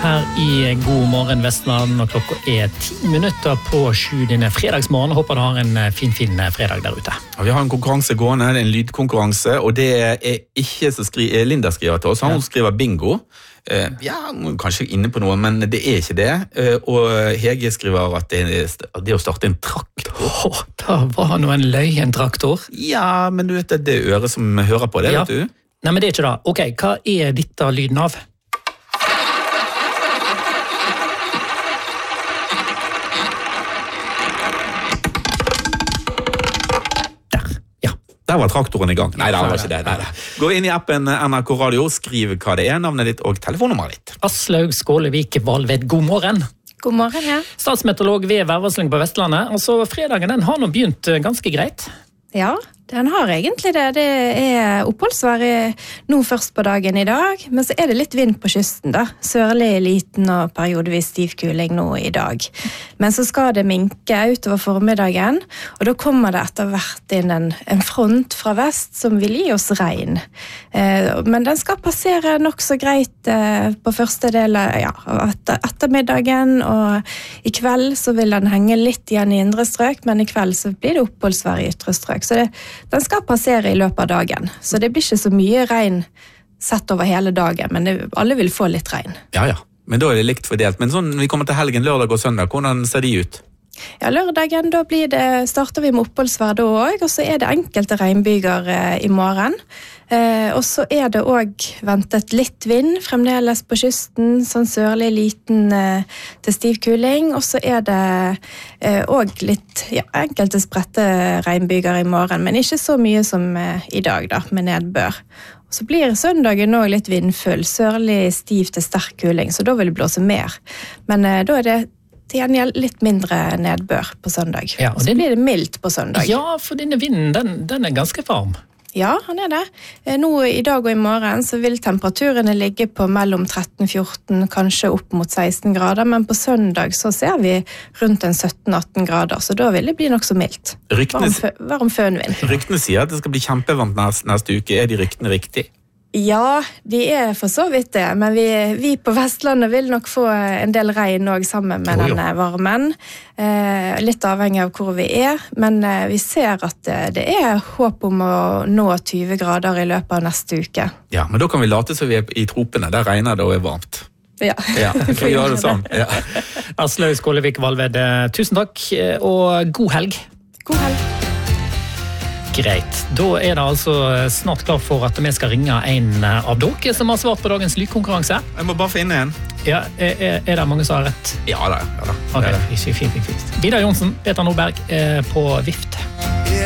her i God morgen Vestland, og klokka 10 minutter på 7 denne fredagsmorgen. Håper du har en fin fredag der ute. Ja, vi har en konkurranse gående, en lydkonkurranse, og det ikke så Linda skriver til oss. Hun skriver bingo. Ja, kanskje inne på noe, men det ikke det. Og Hege skriver at det å starte en traktor. Da var nå en løyen traktor. Ja, men du vet det øret som hører på det, vet du? Nei, men det ikke det. Ok, hva dette lyden av? Der var traktoren i gang. Nei, det var ikke det. Nei. Gå inn i appen NRK Radio, skriv hva det navnet ditt og telefonnummeret ditt. Aslaug Skålevik Valved, god morgen. God morgen, ja. Statsmeteorolog ved Værvarsling på Vestlandet. Altså, fredagen den har nå begynt ganske greit. Ja, den har egentlig det. Det oppholdsvær nå først på dagen i dag, men så det litt vind på kysten da. Sørlig liten og periodevis stiv kuling nå i dag. Men så skal det minke utover formiddagen, og da kommer det etter hvert inn en front fra vest som vil gi oss regn. Men den skal passere nok så greit på første del av ettermiddagen, og i kveld så vil den henge litt igjen i indre strøk, men i kveld så blir det oppholdsvær i ytre strøk. Så den skal passere i løpet av dagen. Så det blir ikke så mye regn sett over hele dagen, men alle vil få litt regn. Ja. Men da det likt fordelt. Men sånn, vi kommer til helgen, lørdag og søndag, hvordan ser de ut? Ja, lørdagen, da starter vi med oppholdsvær da også, og så det enkelte regnbyger i morgen. Og så det også ventet litt vind, fremdeles på kysten, sånn sørlig liten til stiv kuling, og så det også litt enkelte spredte regnbyger i morgen, men ikke så mye som i dag da, med nedbør. Og så blir søndagen også litt vindfull, sørlig stiv til sterk kuling, så da vil det blåse mer. Men da det til gjengjeld litt mindre nedbør på søndag. Ja, og så blir det mildt på søndag. Ja, for denne vinden, den ganske varm. Ja, han det. Nå i dag og i morgen så vil temperaturene ligge på mellom 13-14, kanskje opp mot 16 grader, men på søndag så ser vi rundt en 17-18 grader, så da vil det bli nok så mildt. Varm fønvind. Ryktene sier at det skal bli kjempevarmt neste uke. De ryktene riktig? Ja, de for så vidt det, men vi på Vestlandet vil nok få en del regn også sammen med denne varmen. Litt avhengig av hvor vi men vi ser at det håp om å nå 20 grader i løpet av neste uke. Ja, men da kan vi late så vi i tropene, der regner det og varmt. Ja, vi gjør det sånn. Ja. Aslaug Skålevik Valved, tusen takk, og god helg. God helg. Greit, da det altså snart klar for at vi skal ringe en av dere som har svart på dagens lydkonkurranse. Jeg må bare finne en. Ja, det mange som har rett? Ja da. Ok, fint. Vidar Johnsen, Peter Nordberg på Vift.